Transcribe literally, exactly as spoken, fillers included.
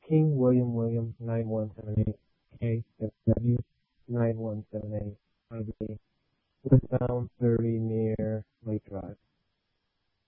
King William William nine one seven eight K F W nine one seven eight I B, westbound thirty near Lake Drive.